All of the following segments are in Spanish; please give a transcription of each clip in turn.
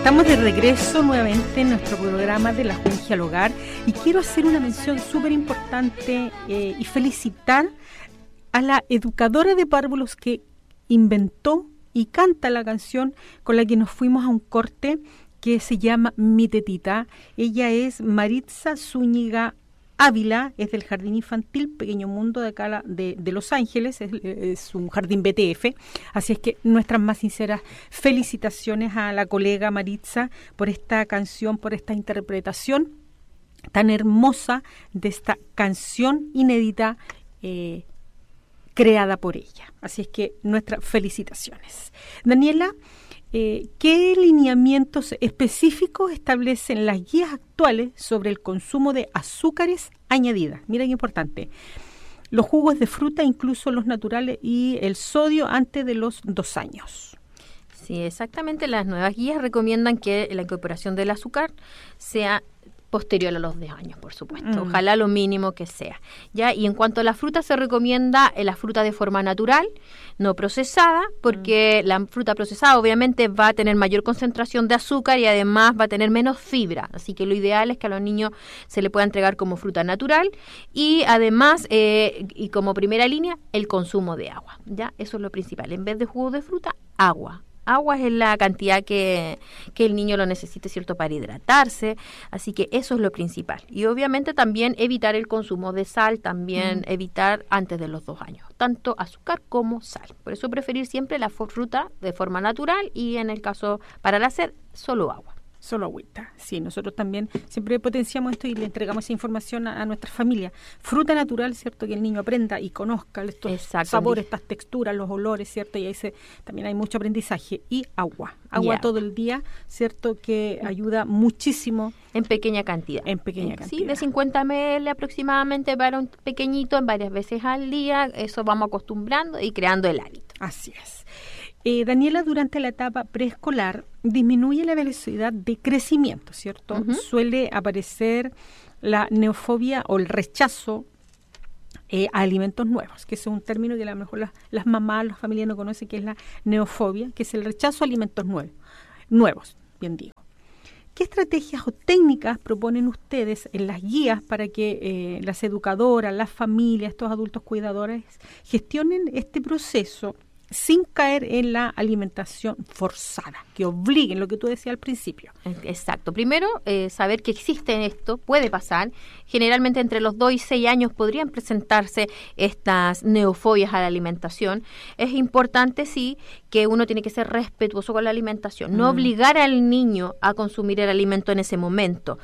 Estamos de regreso nuevamente en nuestro programa de La Jungia al Hogar y quiero hacer una mención súper importante y felicitar a la educadora de párvulos que inventó y canta la canción con la que nos fuimos a un corte, que se llama Mi Tetita. Ella es Maritza Zúñiga Ávila, es del Jardín Infantil Pequeño Mundo de acá de Los Ángeles, es un jardín BTF, así es que nuestras más sinceras felicitaciones a la colega Maritza por esta canción, por esta interpretación tan hermosa de esta canción inédita creada por ella. Así es que nuestras felicitaciones. Daniela, ¿qué lineamientos específicos establecen las guías actuales sobre el consumo de azúcares añadidas? Mira qué importante. Los jugos de fruta, incluso los naturales, y el sodio antes de los 2 años. Sí, exactamente. Las nuevas guías recomiendan que la incorporación del azúcar sea posterior a los 2 años, por supuesto. Ojalá lo mínimo que sea. ¿Ya? Y en cuanto a la fruta, se recomienda la fruta de forma natural, no procesada, porque la fruta procesada obviamente va a tener mayor concentración de azúcar y además va a tener menos fibra. Así que lo ideal es que a los niños se le pueda entregar como fruta natural y además, y como primera línea, el consumo de agua. ¿Ya? Eso es lo principal. En vez de jugo de fruta, agua. Agua es la cantidad que el niño lo necesite, ¿cierto?, para hidratarse, así que eso es lo principal. Y obviamente también evitar el consumo de sal, también evitar antes de los 2 años, tanto azúcar como sal. Por eso preferir siempre la fruta de forma natural y en el caso para la sed, solo agua. Solo agüita. Sí, nosotros también siempre potenciamos esto y le entregamos esa información a nuestra familia. Fruta natural, ¿cierto? Que el niño aprenda y conozca estos sabores, estas texturas, los olores, ¿cierto? Y ahí también hay mucho aprendizaje. Y agua. Agua todo el día, ¿cierto? Que ayuda muchísimo. En pequeña cantidad. Sí, de 50 ml aproximadamente para un pequeñito, varias veces al día. Eso vamos acostumbrando y creando el hábito. Así es. Daniela, durante la etapa preescolar disminuye la velocidad de crecimiento, ¿cierto? Suele aparecer la neofobia o el rechazo a alimentos nuevos, que es un término que a lo mejor las mamás, las familias no conocen, que es la neofobia, que es el rechazo a alimentos nuevos, bien digo. ¿Qué estrategias o técnicas proponen ustedes en las guías para que las educadoras, las familias, estos adultos cuidadores gestionen este proceso sin caer en la alimentación forzada, que obliguen, lo que tú decías al principio? Exacto. Primero, saber que existe esto, puede pasar. Generalmente entre los 2 y 6 años podrían presentarse estas neofobias a la alimentación. Es importante, sí, que uno tiene que ser respetuoso con la alimentación, no obligar al niño a consumir el alimento en ese momento.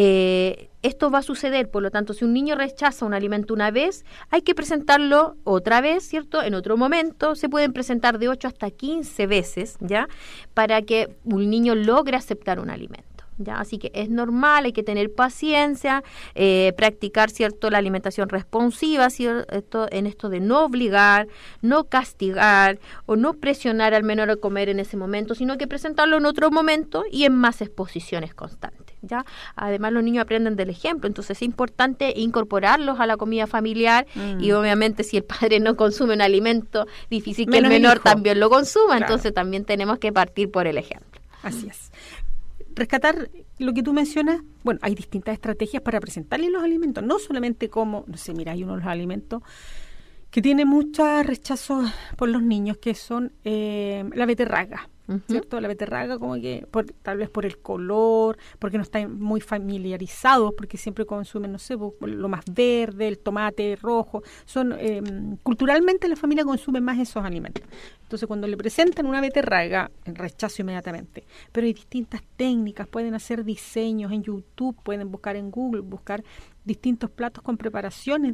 Esto va a suceder, por lo tanto, si un niño rechaza un alimento una vez, hay que presentarlo otra vez, ¿cierto? En otro momento, se pueden presentar de 8 hasta 15 veces, ¿ya? Para que un niño logre aceptar un alimento. ¿Ya? Así que es normal, hay que tener paciencia, practicar, ¿cierto?, la alimentación responsiva, ¿cierto?, en esto de no obligar, no castigar o no presionar al menor a comer en ese momento, sino que presentarlo en otro momento y en más exposiciones constantes. ¿Ya? Además, los niños aprenden del ejemplo, entonces es importante incorporarlos a la comida familiar y obviamente si el padre no consume un alimento, difícil que el menor también lo consuma, entonces también tenemos que partir por el ejemplo. Así es. Rescatar lo que tú mencionas, bueno, hay distintas estrategias para presentarle los alimentos, no solamente como, no sé, mira, hay uno de los alimentos que tiene mucho rechazo por los niños, que son la beterraga, ¿cierto? La beterraga como que tal vez por el color, porque no están muy familiarizados, porque siempre consumen, no sé, lo más verde, el tomate rojo. Culturalmente la familia consume más esos alimentos. Entonces cuando le presentan una beterraga, el rechazo inmediatamente. Pero hay distintas técnicas, pueden hacer diseños en YouTube, pueden buscar en Google, buscar distintos platos con preparaciones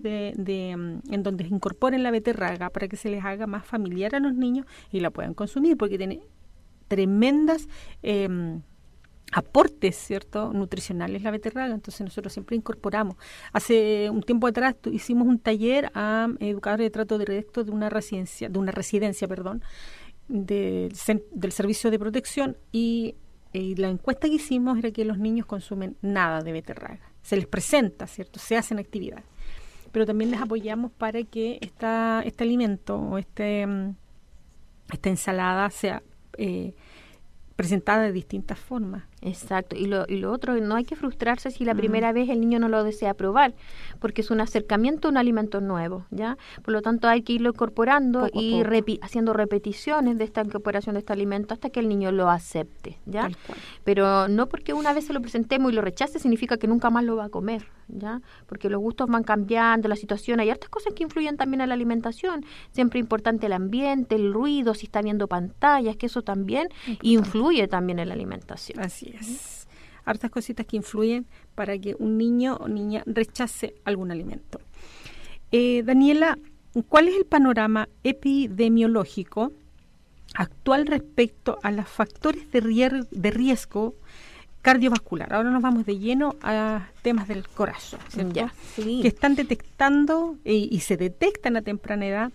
en donde incorporen la beterraga para que se les haga más familiar a los niños y la puedan consumir, porque tiene tremendas aportes, ¿cierto?, nutricionales la beterraga. Entonces nosotros siempre incorporamos. Hace un tiempo atrás hicimos un taller a educadores de trato directo de una residencia, del servicio de protección y la encuesta que hicimos era que los niños consumen nada de beterraga. Se les presenta, ¿cierto?, se hacen actividades, pero también les apoyamos para que este alimento o esta ensalada sea presentada de distintas formas. Exacto. Y lo otro, no hay que frustrarse si la primera vez el niño no lo desea probar, porque es un acercamiento a un alimento nuevo, ¿ya? Por lo tanto, hay que irlo incorporando y haciendo repeticiones de esta incorporación de este alimento hasta que el niño lo acepte, ¿ya? Tal cual. Pero no porque una vez se lo presentemos y lo rechace significa que nunca más lo va a comer, ¿ya? Porque los gustos van cambiando, la situación, hay hartas cosas que influyen también en la alimentación. Siempre importante el ambiente, el ruido, si está viendo pantallas, que eso también influye también en la alimentación. Así es. Hartas cositas que influyen para que un niño o niña rechace algún alimento. Daniela, ¿cuál es el panorama epidemiológico actual respecto a los factores de riesgo cardiovascular? Ahora nos vamos de lleno a temas del corazón, ¿cierto? Ya, sí. Que están detectando y se detectan a temprana edad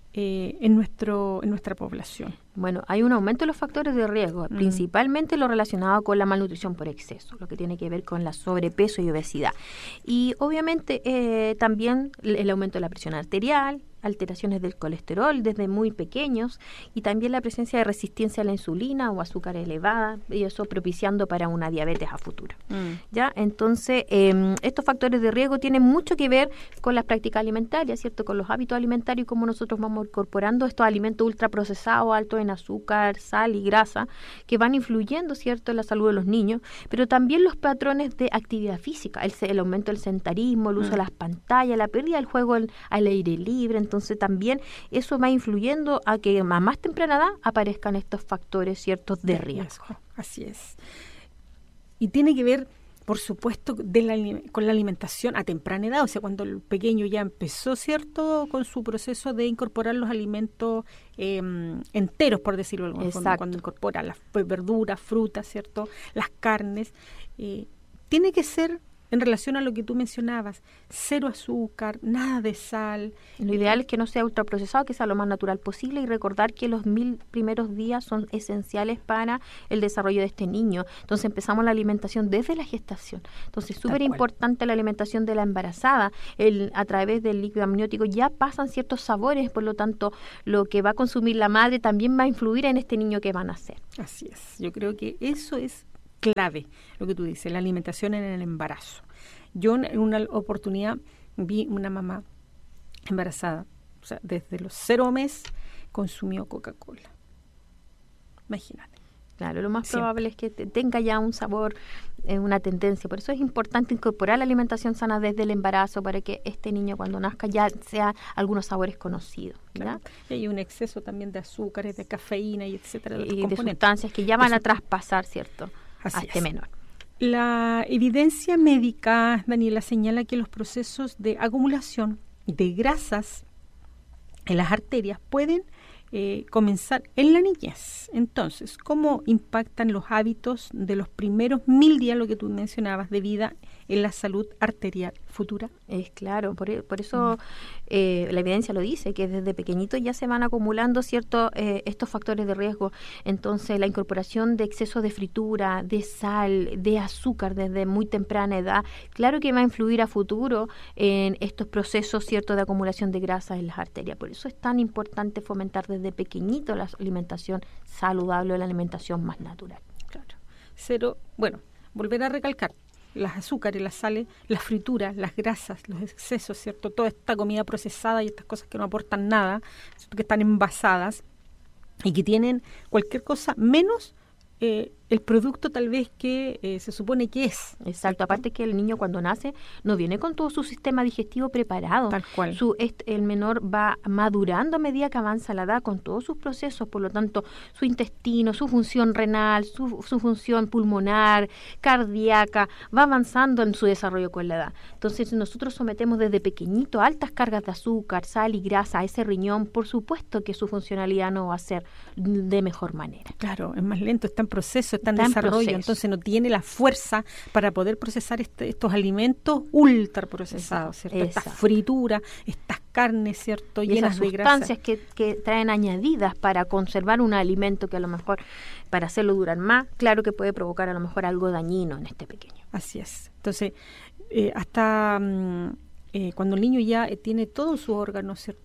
en nuestra población. Bueno, hay un aumento de los factores de riesgo, principalmente lo relacionado con la malnutrición por exceso, lo que tiene que ver con la sobrepeso y obesidad. Y obviamente también el aumento de la presión arterial, alteraciones del colesterol desde muy pequeños y también la presencia de resistencia a la insulina o azúcar elevada, y eso propiciando para una diabetes a futuro. ¿Ya? Entonces, estos factores de riesgo tienen mucho que ver con las prácticas alimentarias, ¿cierto? Con los hábitos alimentarios y cómo nosotros vamos incorporando estos alimentos ultraprocesados, altos en azúcar, sal y grasa, que van influyendo, ¿cierto?, en la salud de los niños, pero también los patrones de actividad física, el aumento del sedentarismo, el uso de las pantallas, la pérdida del juego al aire libre. Entonces también eso va influyendo a que a más temprana edad aparezcan estos factores ciertos de riesgo. Así es. Y tiene que ver, por supuesto, con la alimentación a temprana edad, o sea, cuando el pequeño ya empezó, ¿cierto?, con su proceso de incorporar los alimentos enteros, por decirlo de alguna forma, cuando incorpora las verduras, frutas, ¿cierto?, las carnes. Tiene que ser, en relación a lo que tú mencionabas, cero azúcar, nada de sal. Lo ideal es que no sea ultraprocesado, que sea lo más natural posible, y recordar que los 1000 primeros días son esenciales para el desarrollo de este niño. Entonces empezamos la alimentación desde la gestación. Entonces es súper importante la alimentación de la embarazada. A través del líquido amniótico ya pasan ciertos sabores, por lo tanto lo que va a consumir la madre también va a influir en este niño que va a nacer. Así es. Yo creo que eso es clave, lo que tú dices, la alimentación en el embarazo. Yo en una oportunidad vi una mamá embarazada, o sea, desde los 0 meses consumió Coca-Cola. Imagínate. Claro, lo más probable es que tenga ya un sabor, una tendencia. Por eso es importante incorporar la alimentación sana desde el embarazo para que este niño cuando nazca ya sea algunos sabores conocidos. Claro. Y hay un exceso también de azúcares, de cafeína y etcétera. Y de sustancias que ya van a traspasar, ¿cierto?, a este menor. La evidencia médica, Daniela, señala que los procesos de acumulación de grasas en las arterias pueden comenzar en la niñez. Entonces, ¿cómo impactan los hábitos de los primeros 1000 días, lo que tú mencionabas, de vida en la salud arterial futura? Es claro, por eso la evidencia lo dice, que desde pequeñito ya se van acumulando estos factores de riesgo. Entonces, la incorporación de exceso de fritura, de sal, de azúcar desde muy temprana edad, claro que va a influir a futuro en estos procesos, ¿cierto?, de acumulación de grasa en las arterias. Por eso es tan importante fomentar desde pequeñito la alimentación saludable, la alimentación más natural. Claro. Volver a recalcar, las azúcares, las sales, las frituras, las grasas, los excesos, ¿cierto? Toda esta comida procesada y estas cosas que no aportan nada, ¿cierto?, que están envasadas y que tienen cualquier cosa menos el producto tal vez que se supone que es. Exacto, aparte que el niño cuando nace no viene con todo su sistema digestivo preparado. Tal cual. El menor va madurando a medida que avanza la edad con todos sus procesos, por lo tanto su intestino, su función renal, su función pulmonar, cardíaca, va avanzando en su desarrollo con la edad. Entonces nosotros sometemos desde pequeñito altas cargas de azúcar, sal y grasa a ese riñón, por supuesto que su funcionalidad no va a ser de mejor manera. Claro, es más lento, está en proceso, está en desarrollo, entonces no tiene la fuerza para poder procesar estos alimentos ultraprocesados, ¿cierto? Estas frituras, estas carnes, ¿cierto?, llenas de grasa. Sustancias que traen añadidas para conservar un alimento que a lo mejor, para hacerlo durar más, claro que puede provocar a lo mejor algo dañino en este pequeño. Así es. Entonces, hasta cuando el niño ya tiene todos sus órganos, ¿cierto?,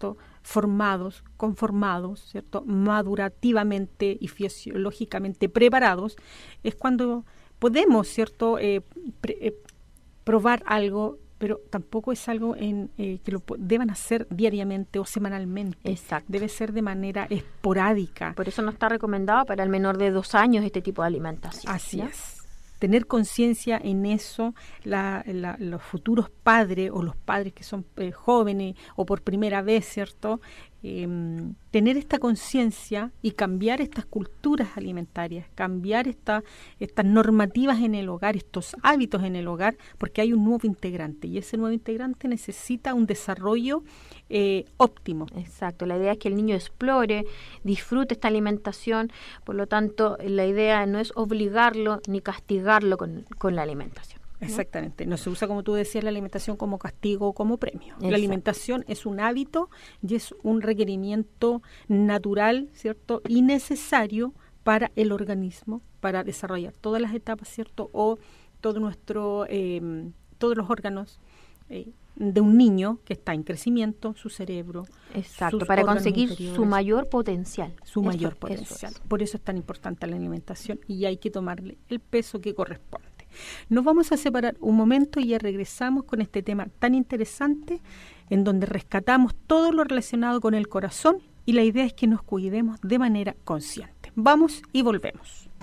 formados, conformados, ¿cierto? Madurativamente y fisiológicamente preparados, es cuando podemos, ¿cierto? Probar algo, pero tampoco es algo que lo deban hacer diariamente o semanalmente. Exacto. Debe ser de manera esporádica. Por eso no está recomendado para el menor de 2 años este tipo de alimentación. Así ¿no? es. Tener conciencia en eso, los futuros padres o los padres que son jóvenes o por primera vez, ¿cierto? Tener esta conciencia y cambiar estas culturas alimentarias, cambiar estas normativas en el hogar, estos hábitos en el hogar, porque hay un nuevo integrante y ese nuevo integrante necesita un desarrollo óptimo. Exacto, la idea es que el niño explore, disfrute esta alimentación, por lo tanto la idea no es obligarlo ni castigarlo con la alimentación. Exactamente, no se usa, como tú decías, la alimentación como castigo o como premio. Exacto. La alimentación es un hábito y es un requerimiento natural, ¿cierto? Y necesario para el organismo, para desarrollar todas las etapas, ¿cierto? O todos los órganos de un niño que está en crecimiento, su cerebro. Exacto, para conseguir inferiores, su mayor potencial. Mayor potencial. Eso es. Por eso es tan importante la alimentación y hay que tomarle el peso que corresponde. Nos vamos a separar un momento y ya regresamos con este tema tan interesante en donde rescatamos todo lo relacionado con el corazón y la idea es que nos cuidemos de manera consciente. Vamos y volvemos.